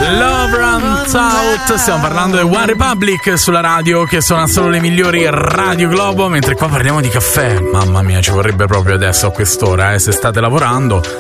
Love Runs Out. Stiamo parlando di One Republic sulla radio, che suona solo le migliori Radio Globo, mentre qua parliamo di caffè. Mamma mia, ci vorrebbe proprio adesso a quest'ora, se state lavorando